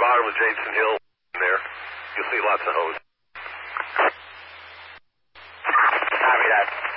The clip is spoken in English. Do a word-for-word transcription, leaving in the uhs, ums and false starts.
bottom of Jason Hill there. You'll see lots of hose. Copy that.